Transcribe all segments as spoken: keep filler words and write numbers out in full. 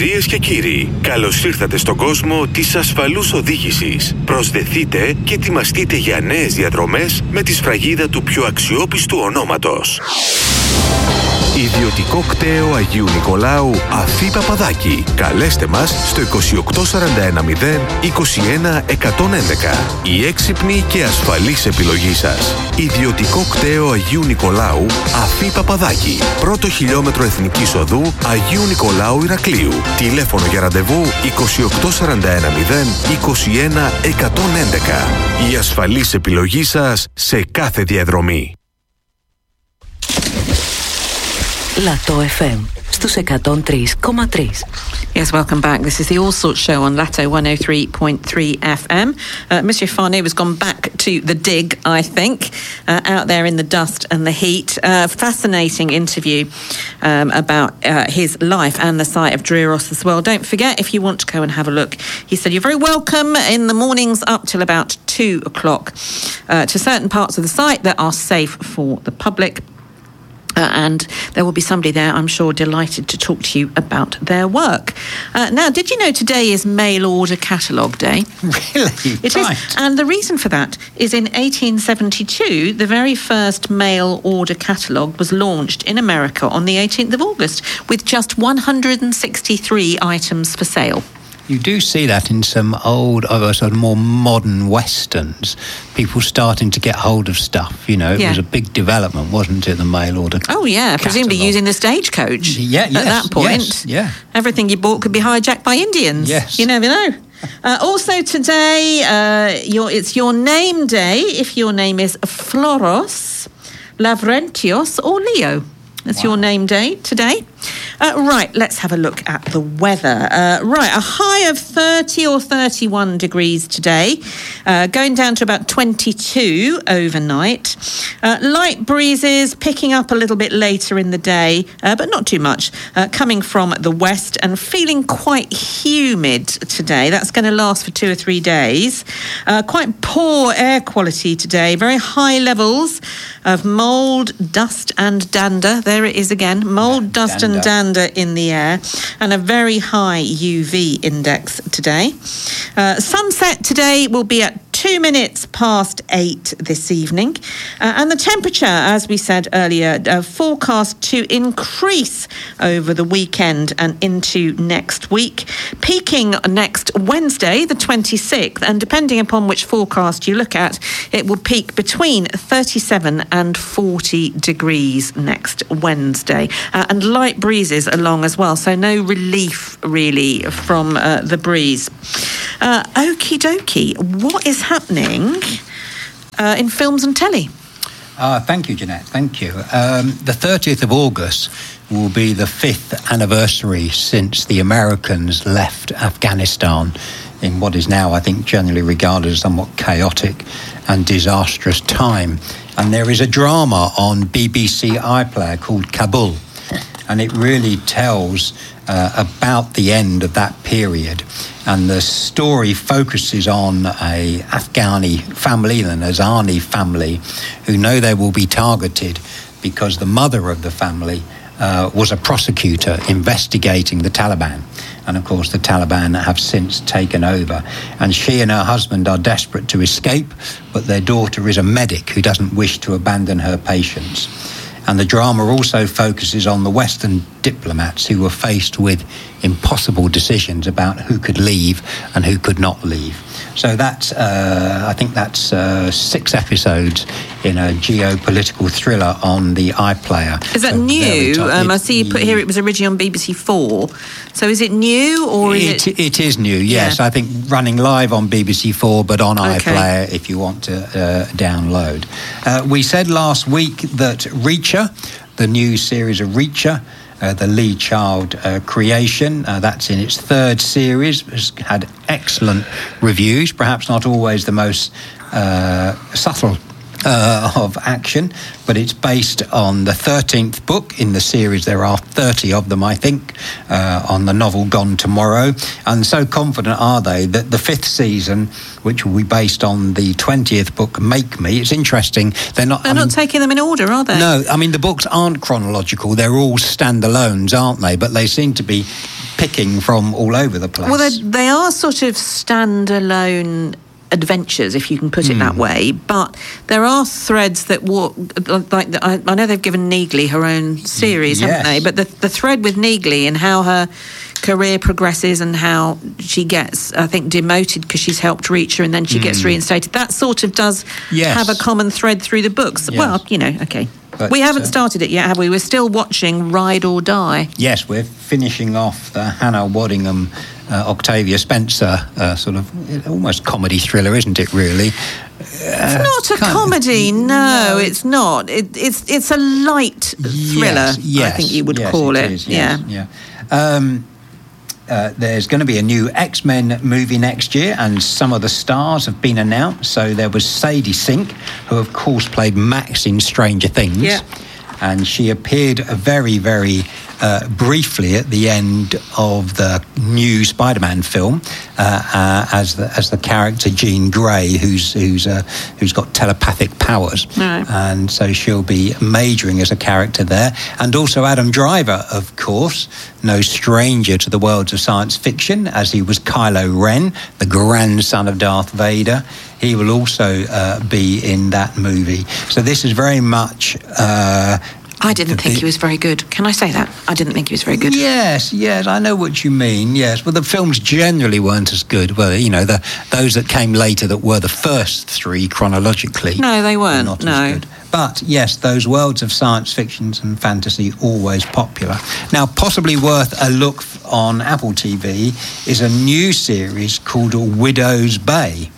Κυρίες και κύριοι, καλώς ήρθατε στον κόσμο της ασφαλούς οδήγησης. Προσδεθείτε και ετοιμαστείτε για νέες διαδρομές με τη σφραγίδα του πιο αξιόπιστου ονόματος. Ιδιωτικό κτέο Αγίου Νικολάου Αφή Παπαδάκη. Καλέστε μας στο είκοσι οκτώ σαράντα ένα μηδέν είκοσι ένα εκατόν έντεκα. Η έξυπνη και ασφαλής επιλογή σας. Ιδιωτικό κτέο Αγίου Νικολάου Αφή Παπαδάκη. Πρώτο χιλιόμετρο Εθνικής Οδού Αγίου Νικολάου Ηρακλείου. Τηλέφωνο για ραντεβού είκοσι οκτώ σαράντα ένα μηδέν είκοσι ένα εκατόν έντεκα. Η ασφαλής επιλογή σας σε κάθε διαδρομή. Lato εφ εμ στους εκατόν τρία κόμμα τρία. Yes, welcome back. This is the All Sorts Show on Lato one oh three point three F M. Uh, Monsieur Farnay has gone back to the dig, I think, uh, out there in the dust and the heat. Uh, fascinating interview um, about uh, his life and the site of Driros as well. Don't forget, if you want to go and have a look, he said you're very welcome in the mornings up till about two o'clock uh, to certain parts of the site that are safe for the public. Uh, and there will be somebody there, I'm sure, delighted to talk to you about their work. Uh, now, did you know today is Mail Order Catalogue Day? Really? It right. is. And the reason for that is in eighteen seventy-two, the very first mail order catalogue was launched in America on the eighteenth of August with just one hundred sixty-three items for sale. You do see that in some old, uh, sort of more modern westerns. People starting to get hold of stuff, you know. It Yeah. was a big development, wasn't it, the mail order Oh, yeah, presumably catalogue. using the stagecoach. Yeah, yes, At that point, yes, yeah. everything you bought could be hijacked by Indians. Yes. You never know. Uh, also today, uh, your, it's your name day if your name is Floros, Lavrentios or Leo. That's wow. your name day today. Uh, right, let's have a look at the weather. Uh, right, a high of thirty or thirty-one degrees today, uh, going down to about twenty-two overnight. Uh, light breezes picking up a little bit later in the day, uh, but not too much, uh, coming from the west and feeling quite humid today. That's going to last for two or three days. Uh, quite poor air quality today, very high levels of mould, dust and dander. There it is again, mould, yeah, dust dander. and dander in the air, and a very high U V index today. Uh, sunset today will be at two minutes past eight this evening, uh, and the temperature, as we said earlier, uh, forecast to increase over the weekend and into next week, peaking next Wednesday, the twenty-sixth, and depending upon which forecast you look at, it will peak between thirty-seven and forty degrees next Wednesday, uh, and light breezes along as well, so no relief really from uh, the breeze. Uh, okie dokie, what is happening uh, in films and telly? Uh, thank you, Jeanette, thank you. Um, the thirtieth of August will be the fifth anniversary since the Americans left Afghanistan in what is now, I think, generally regarded as somewhat chaotic and disastrous time. And there is a drama on B B C iPlayer called Kabul, and it really tells uh, about the end of that period. And the story focuses on a Afghani family, an Azani family, who know they will be targeted because the mother of the family uh, was a prosecutor investigating the Taliban. And of course, the Taliban have since taken over. And she and her husband are desperate to escape, but their daughter is a medic who doesn't wish to abandon her patients. And the drama also focuses on the Western diplomats who were faced with impossible decisions about who could leave and who could not leave. So that's, uh, I think that's uh, six episodes in a geopolitical thriller on the iPlayer. Is that so new? T- um, it, I see you put here it was originally on B B C Four. So is it new or is it? It, it is new, yes. Yeah. I think running live on B B C Four, but on Okay. iPlayer if you want to uh, download. Uh, we said last week that Reacher, the new series of Reacher, Uh, the Lee Child uh, creation. Uh, that's in its third series, has had excellent reviews, perhaps not always the most uh, subtle uh, of action, but it's based on the thirteenth book in the series. There are thirty of them, I think, uh, on the novel Gone Tomorrow. And so confident are they that the fifth season, which will be based on the twentieth book, Make Me, it's interesting. They're not, They're I not mean, taking them in order, are they? No, I mean, the books aren't chronological. They're all standalones, aren't they? But they seem to be picking from all over the place. Well, they, they are sort of standalone adventures, if you can put it mm. that way, but there are threads that walk, like the, I, I know they've given Neagley her own series, yes. haven't they? But the, the thread with Neagley and how her career progresses and how she gets, I think, demoted because she's helped reach her and then she mm. gets reinstated, that sort of does yes. have a common thread through the books. Yes. Well, you know, okay. But, we haven't uh, started it yet, have we? We're still watching Ride or Die. Yes, we're finishing off the Hannah Waddingham, uh, Octavia Spencer uh, sort of almost comedy thriller, isn't it, really? It's uh, not a comedy, of, no, no, it's not. It, it's it's a light thriller, yes, yes, I think you would yes, call it. it. Is, yes, yeah. yeah. Um, Uh, there's going to be a new X-Men movie next year, and some of the stars have been announced. So there was Sadie Sink, who of course played Max in Stranger Things. Yeah. And she appeared very, very uh, briefly at the end of the new Spider-Man film uh, uh, as the as the character Jean Grey, who's who's uh, who's got telepathic powers, right. and so she'll be majoring as a character there. And also Adam Driver, of course, no stranger to the worlds of science fiction, as he was Kylo Ren, the grandson of Darth Vader. He will also uh, be in that movie. So this is very much... Uh, I didn't think he was very good. Can I say that? I didn't think he was very good. Yes, yes, I know what you mean, yes. Well, the films generally weren't as good. Well, you know, the those that came later that were the first three chronologically... No, they weren't, were not no. as good. But, yes, those worlds of science fiction and fantasy, always popular. Now, possibly worth a look on Apple T V is a new series called Widow's Bay.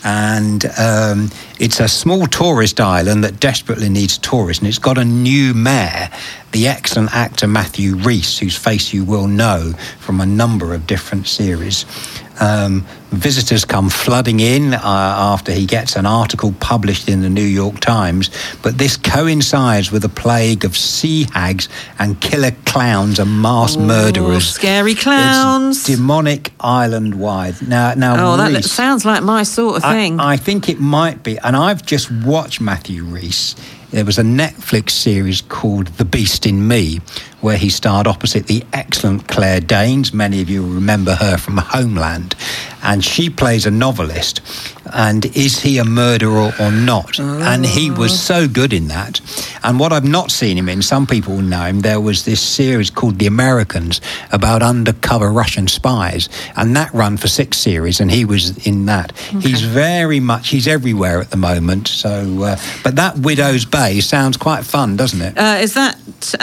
And um, it's a small tourist island that desperately needs tourists, and it's got a new mayor, the excellent actor Matthew Rhys, whose face you will know from a number of different series. Um, visitors come flooding in uh, after he gets an article published in the New York Times, but this coincides with a plague of sea hags and killer clowns and mass oh, murderers. Scary clowns. It's demonic island-wide. Now, now, oh, that Rhys, sounds like my sort of thing. I, I think it might be, and I've just watched Matthew Rhys. There was a Netflix series called The Beast in Me, where he starred opposite the excellent Claire Danes. Many of you will remember her from Homeland. And she plays a novelist. And is he a murderer or not? Oh. And he was so good in that. And what I've not seen him in, some people will know him, there was this series called The Americans about undercover Russian spies. And that ran for six series, and he was in that. Okay. He's very much, he's everywhere at the moment. So, uh, but that Widow's Bay sounds quite fun, doesn't it? Uh, is that...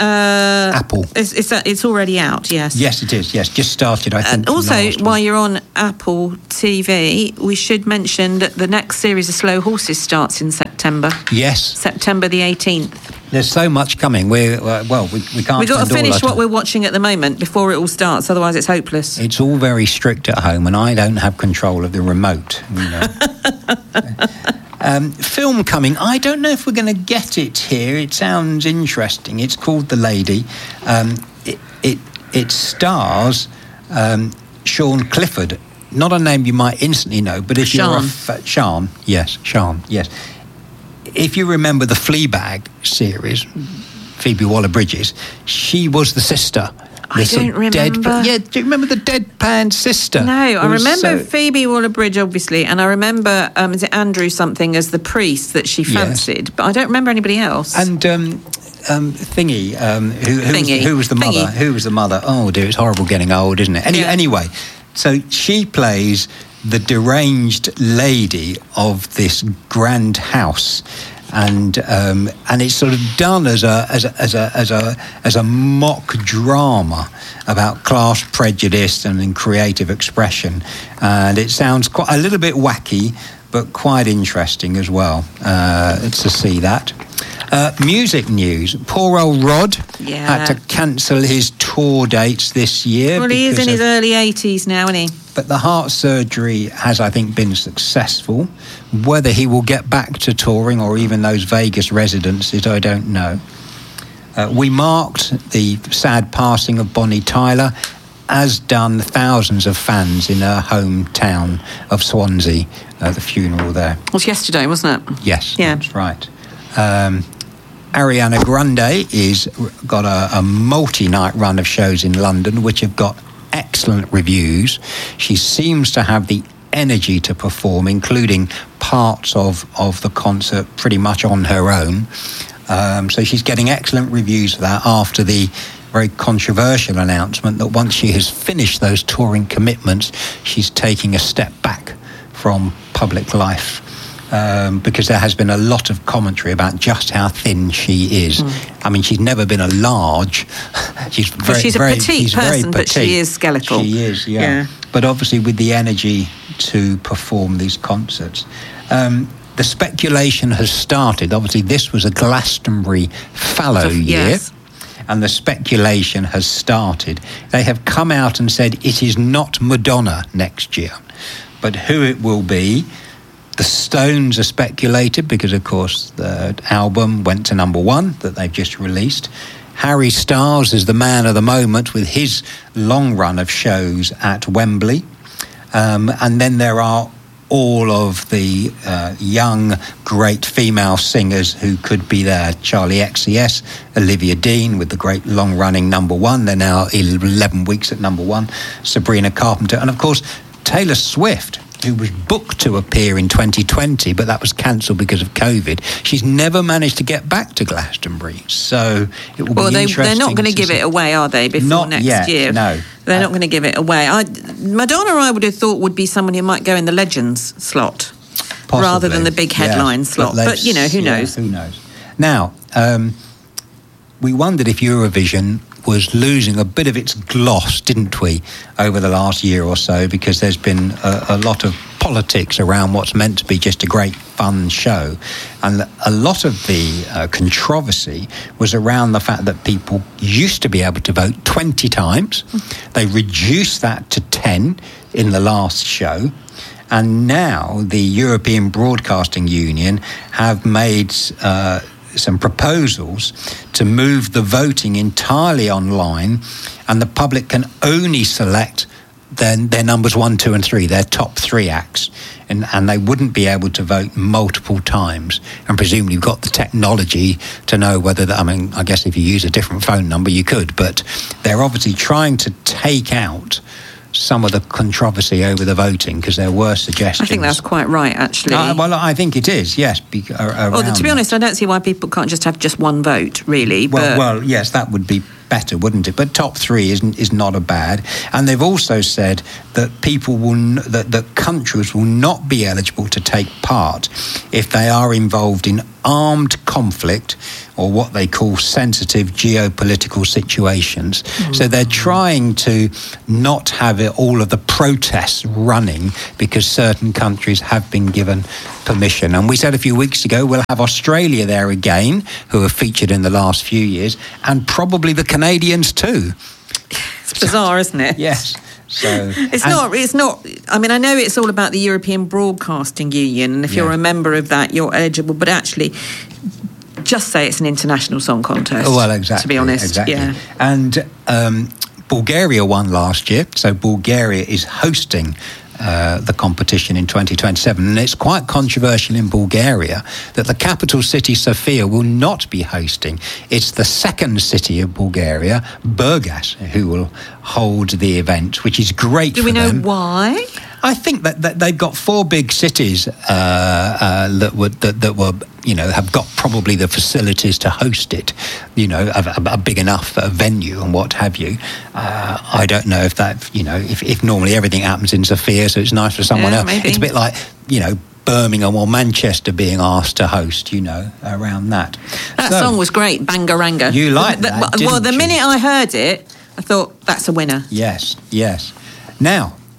Uh, Apple. Is, is that, it's already out, yes. Yes, it is, yes. Just started, I think. And also, while you're on Apple T V, we should mention that the next series of Slow Horses starts in September. Yes. September the eighteenth. There's so much coming. We're, uh, well, we, we can't... We've got to finish what time. we're watching at the moment before it all starts, otherwise it's hopeless. It's all very strict at home, and I don't have control of the remote. You know. um, film coming. I don't know if we're going to get it here. It sounds interesting. It's called The Lady. Um, it, it, it stars um, Sean Clifford. Not a name you might instantly know, but if Sean. you're a... F- Sean, yes, Sean, yes. If you remember the Fleabag series, Phoebe Waller-Bridges, she was the sister. I don't remember. Dead, yeah, do you remember the deadpan sister? No, I remember so, Phoebe Waller-Bridge, obviously, and I remember, um, is it Andrew something as the priest that she fancied, yes. But I don't remember anybody else. And um, um, Thingy, um, who, who, Thingy. Was, who was the Thingy. mother? Who was the mother? Oh dear, it's horrible getting old, isn't it? Any, yeah. Anyway, so she plays the deranged lady of this grand house, and um, and it's sort of done as a as a as a as a as a mock drama about class prejudice and in creative expression, and it sounds quite a little bit wacky. but quite interesting as well uh, to see that. Uh, music news. Poor old Rod yeah. had to cancel his tour dates this year. Well, he is in of, his early eighties now, isn't he? But the heart surgery has, I think, been successful. Whether he will get back to touring or even those Vegas residencies, I don't know. Uh, we marked the sad passing of Bonnie Tyler, as done thousands of fans in her hometown of Swansea, uh, the funeral there. It was yesterday, wasn't it? Yes, yeah. That's right. Um, Ariana Grande is got a, a multi-night run of shows in London, which have got excellent reviews. She seems to have the energy to perform, including parts of, of the concert pretty much on her own. Um, so she's getting excellent reviews for that after the very controversial announcement that once she has finished those touring commitments, she's taking a step back from public life. Um, because there has been a lot of commentary about just how thin she is. Mm. I mean, she's never been a large. she's very, well, she's a very, petite she's person, very petite. But she is skeletal. She is, yeah. yeah. But obviously with the energy to perform these concerts. Um, the speculation has started. Obviously, this was a Glastonbury fallow year. Yes. And the speculation has started. They have come out and said it is not Madonna next year. But who it will be... The Stones are speculated because, of course, the album went to number one that they've just released. Harry Styles is the man of the moment with his long run of shows at Wembley. Um, and then there are all of the uh, young, great female singers who could be there. Charlie X C S, Olivia Dean with the great long-running number one. They're now eleven weeks at number one. Sabrina Carpenter. And, of course, Taylor Swift, who was booked to appear in twenty twenty, but that was cancelled because of COVID. She's never managed to get back to Glastonbury, so it will well, be they, interesting. They're not going to give see. it away, are they, before not next yet, year? No. They're uh, not going to give it away. I, Madonna, I would have thought, would be someone who might go in the Legends slot, possibly, rather than the big headline yeah, slot. But, but, you know, who yeah, knows? Who knows? Now, um, we wondered if Eurovision was losing a bit of its gloss, didn't we, over the last year or so, because there's been a, a lot of politics around what's meant to be just a great fun show. And a lot of the uh, controversy was around the fact that people used to be able to vote twenty times. They reduced that to ten in the last show. And now the European Broadcasting Union have made uh, some proposals to move the voting entirely online, and the public can only select their, their numbers one, two and three, their top three acts, and, and they wouldn't be able to vote multiple times. And presumably you've got the technology to know whether, that, I mean, I guess if you use a different phone number you could, but they're obviously trying to take out some of the controversy over the voting, because there were suggestions. I think that's quite right, actually. Uh, well, I think it is, yes. Be, uh, well, to be honest, I don't see why people can't just have just one vote, really. Well, but... well, yes, that would be better, wouldn't it? But top three isn't is not a bad. And they've also said that people will n- that that countries will not be eligible to take part if they are involved in armed conflict or what they call sensitive geopolitical situations. Mm-hmm. So they're trying to not have it, all of the protests running because certain countries have been given permission. And we said a few weeks ago we'll have Australia there again, who have featured in the last few years, and probably the Canadians too. It's bizarre, isn't it? Yes. So it's not. It's not. I mean, I know it's all about the European Broadcasting Union, and if yeah. you're a member of that, you're eligible. But actually, just say it's an international song contest. Well, exactly. To be honest, exactly. yeah. And um, Bulgaria won last year, so Bulgaria is hosting Uh, the competition in twenty twenty-seven, and it's quite controversial in Bulgaria that the capital city Sofia will not be hosting. It's the second city of Bulgaria, Burgas, who will hold the event, which is great. Do for we know them. why? I think that, that they've got four big cities uh, uh, that would that, that were you know have got probably the facilities to host it, you know, a, a big enough uh, venue and what have you. Uh, I don't know if that you know if, if normally everything happens in Sofia, so it's nice for someone yeah, else. Maybe. It's a bit like you know Birmingham or Manchester being asked to host, you know, around that. That so, song was great, Bangaranga. You like the, that? the, well, the you? minute I heard it, I thought that's a winner. Yes, yes. Now,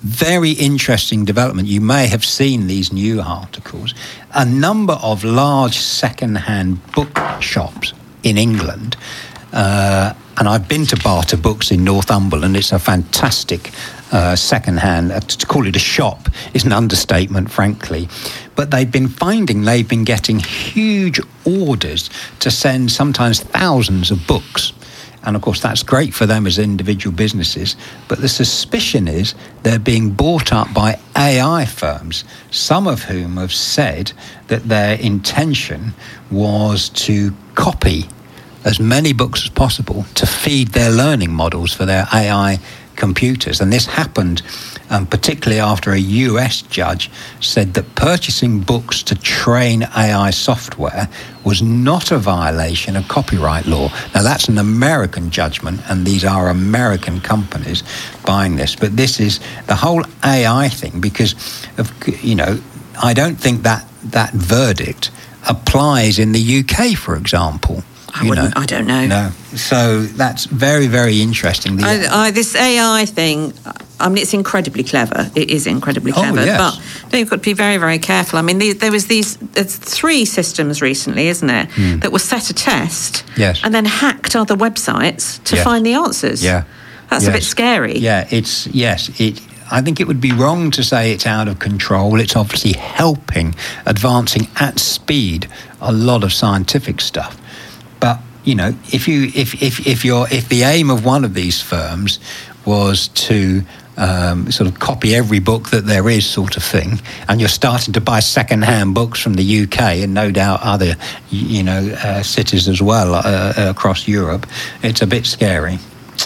very interesting development. You may have seen these new articles. A number of large second-hand bookshops in England, uh, and I've been to Barter Books in Northumberland. It's a fantastic uh, second-hand. Uh, to call it a shop is an understatement, frankly. But they've been finding they've been getting huge orders to send sometimes thousands of books. And, of course, that's great for them as individual businesses. But the suspicion is they're being bought up by A I firms, some of whom have said that their intention was to copy as many books as possible to feed their learning models for their A I computers. And this happened um, particularly after a U S judge said that purchasing books to train A I software was not a violation of copyright law. Now, that's an American judgment, and these are American companies buying this. But this is the whole A I thing, because, of, you know, I don't think that that verdict applies in the U K, for example. I wouldn't. Know. I don't know. No. So that's very, very interesting. I, I, this A I thing, I mean, it's incredibly clever. It is incredibly clever. Oh, yes. But I think you've got to be very, very careful. I mean, the, there was these there's three systems recently, isn't it, mm. that were set a test yes. and then hacked other websites to yes. find the answers. Yeah. That's yes. a bit scary. Yeah, it's, yes, it... I think it would be wrong to say it's out of control. It's obviously helping, advancing at speed a lot of scientific stuff. But, you know, if you if if if you're if the aim of one of these firms was to um, sort of copy every book that there is, sort of thing, and you're starting to buy second-hand books from the U K and no doubt other, you know, uh, cities as well uh, across Europe, it's a bit scary.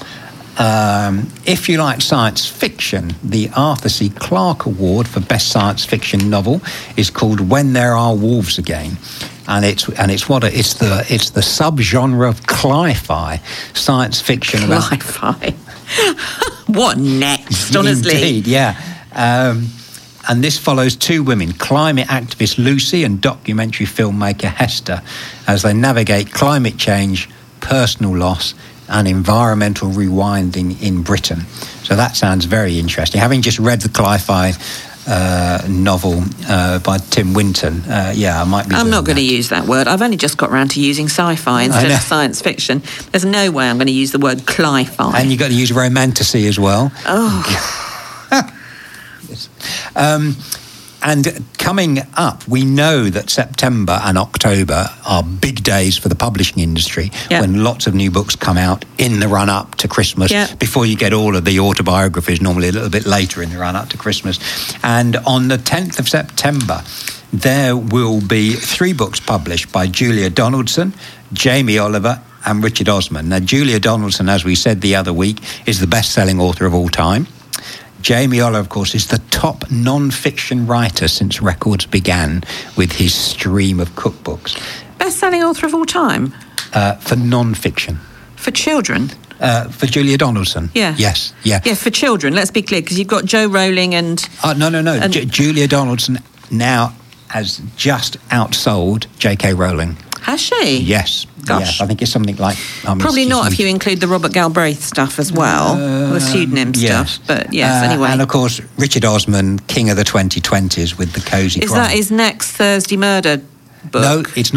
Um, if you like science fiction, the Arthur C. Clarke Award for Best Science Fiction Novel is called When There Are Wolves Again, and it's and it's what a, it's the it's the subgenre of cli-fi science fiction. Cli-fi. What next? Honestly, indeed, yeah. Um, and this follows two women, climate activist Lucy and documentary filmmaker Hester, as they navigate climate change, personal loss, and environmental rewinding in Britain. So that sounds very interesting. Having just read the Cli-Fi uh, novel uh, by Tim Winton, uh, yeah, I might be. I'm not going that. to use that word. I've only just got around to using sci-fi instead of science fiction. There's no way I'm going to use the word Cli-Fi. And you've got to use romantasy as well. Oh. Yes. Um, And coming up, we know that September and October are big days for the publishing industry, yep. when lots of new books come out in the run-up to Christmas, yep. before you get all of the autobiographies, normally a little bit later in the run-up to Christmas. And on the tenth of September, there will be three books published by Julia Donaldson, Jamie Oliver and Richard Osman. Now, Julia Donaldson, as we said the other week, is the best-selling author of all time. Jamie Oliver, of course, is the top non-fiction writer since records began with his stream of cookbooks. Best-selling author of all time? Uh, for non-fiction. For children? Uh, for Julia Donaldson. Yeah. Yes, yeah. Yeah, for children, let's be clear, because you've got Joe Rowling and... Oh, no, no, no. And... J- Julia Donaldson now has just outsold J K Rowling. Has she? Yes. Gosh. Yes, I think it's something like... I mean, Probably not me. if you include the Robert Galbraith stuff as well, uh, the pseudonym yes. stuff. But yes, uh, anyway. And of course, Richard Osman, King of the twenty twenties with the Cosy Is Crime. that his next Thursday Murder book? No, it's not.